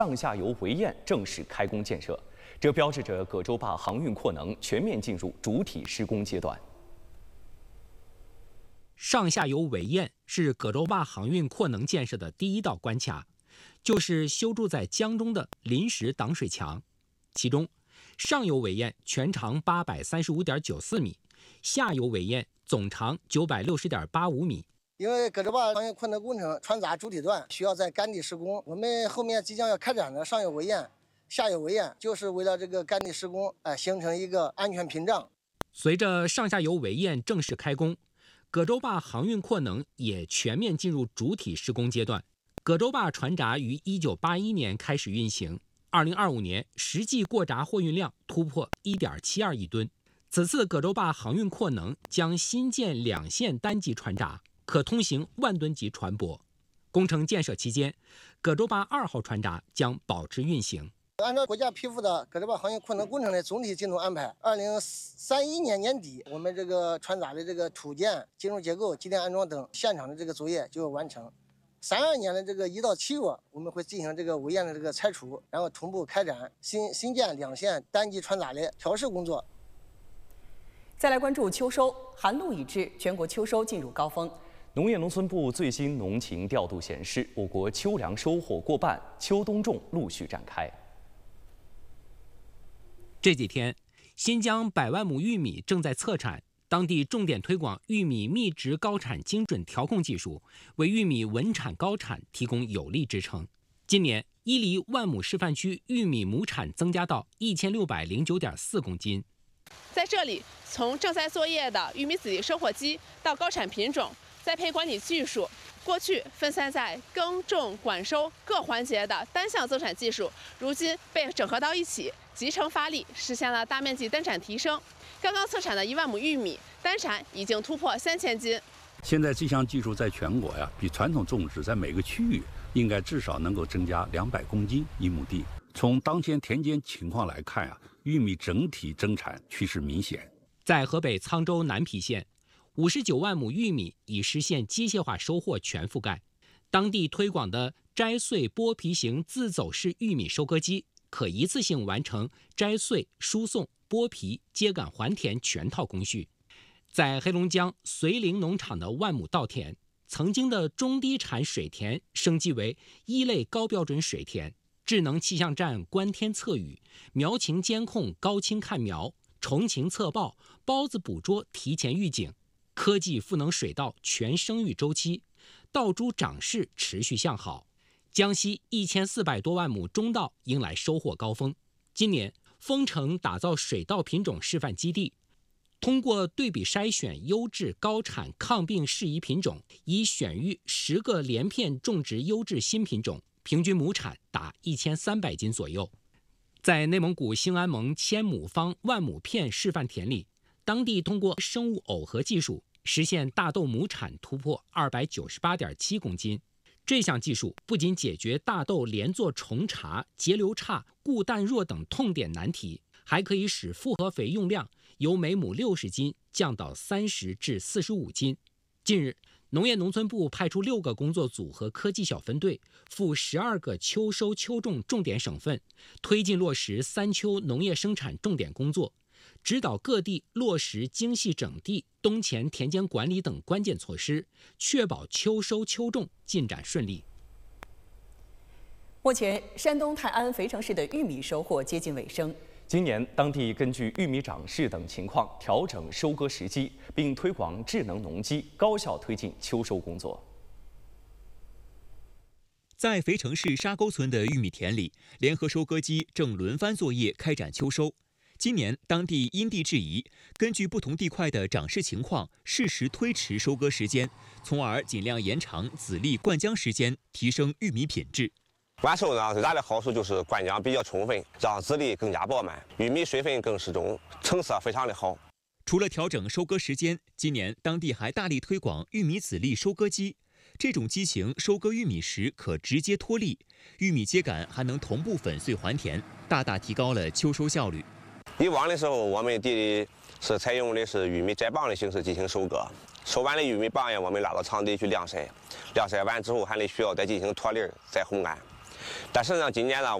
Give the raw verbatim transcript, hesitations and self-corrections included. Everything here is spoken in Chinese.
上下游围堰正式开工建设，这标志着葛洲坝航运扩能全面进入主体施工阶段。 上下游围堰是葛洲坝航运扩能建设的第一道关卡，就是修筑在江中的临时挡水墙。其中，上游围堰全长八百三十五点九四米，下游围堰总长九百六十点八五米。 因为葛洲坝航运扩能工程穿杂主体段需要在干地施工，我们后面即将要开展的上游围堰、下游围堰，就是为了这个干地施工，哎、呃，形成一个安全屏障。 随着上下游围堰正式开工，葛洲坝航运扩能也全面进入主体施工阶段。葛洲坝船闸于一九八一年开始运行，二零二五年实际过闸货运量突破一点七二亿吨。此次葛洲坝航运扩能将新建两线单级船闸。 可通行万吨级船舶。工程建设期间，葛洲坝二号船闸将保持运行。 按照国家批复的葛洲坝航运扩能工程的总体进度安排，二零三一年年底，我们这个船闸的这个土建、金属结构、机电安装等现场的这个作业就要完成。三二年的这个一到七月，我们会进行这个围堰的这个拆除，然后同步开展新新建两线单级船闸的调试工作。 再来关注秋收，寒露已至，全国秋收进入高峰。 农业农村部最新农情调度显示，我国秋粮收获过半，秋冬种陆续展开。 这几天，新疆百万亩玉米正在测产，当地重点推广玉米密植高产精准调控技术，为玉米稳产高产提供有力支撑。今年，伊犁万亩示范区玉米亩产增加到一千六百零九点四公斤。 在这里，从正在作业的玉米籽粒收获机到高产品种。 栽培管理技术，过去分散在耕种、管收各环节的单项增产技术，如今被整合到一起，集成发力，实现了大面积单产提升。刚刚测产的一万亩玉米，单产已经突破三千斤。 现在这项技术在全国呀，比传统种植在每个区域应该至少能够增加两百公斤一亩地。从当前田间情况来看啊，玉米整体增产趋势明显。 在河北沧州南皮县。 五十九万亩玉米已实现机械化收获全覆盖，当地推广的摘穗剥皮型自走式玉米收割机，可一次性完成摘穗、输送、剥皮、秸秆还田全套工序。在黑龙江绥宁农场的万亩稻田，曾经的中低产水田升级为一类高标准水田，智能气象站观天测雨，苗情监控高清看苗，虫情测报，孢子捕捉提前预警。 科技赋能水稻全生育周期，稻株长势持续向好。江西一千四百多万亩中稻迎来收获高峰。今年，丰城打造水稻品种示范基地，通过对比筛选优质、高产、抗病适宜品种，已选育十个连片种植优质新品种，平均亩产达一千三百斤左右。在内蒙古兴安盟千亩方万亩片示范田里。 当地通过生物耦合技术实现大豆亩产突破二百九十八点七公斤。这项技术不仅解决大豆连作重茬、节流差、固氮弱等痛点难题，还可以使复合肥用量由每亩六十斤降到三十至四十五斤。近日，农业农村部派出六个工作组和科技小分队，赴十二个秋收秋种重点省份，推进落实三秋农业生产重点工作。 指导各地落实精细整地、冬前田间管理等关键措施，确保秋收秋种进展顺利。 目前，山东泰安肥城市的玉米收获接近尾声。 今年，当地根据玉米长势等情况调整收割时机，并推广智能农机，高效推进秋收工作。 在肥城市沙沟村的玉米田里，联合收割机正轮番作业，开展秋收。 今年，当地因地制宜，根据不同地块的长势情况，适时推迟收割时间，从而尽量延长籽粒灌浆时间，提升玉米品质。 晚收呢，最大的好处就是灌浆比较充分，让籽粒更加饱满，玉米水分更适中，成色非常的好。 除了调整收割时间，今年当地还大力推广玉米籽粒收割机。这种机型收割玉米时可直接脱粒，玉米秸秆还能同步粉碎还田，大大提高了秋收效率。 以往的时候，我们地里是采用的是玉米摘棒的形式进行收割，收完的玉米棒呀，我们拉到场地去晾晒，晾晒完之后还得需要再进行脱粒、再烘干。 但是呢，今年呢。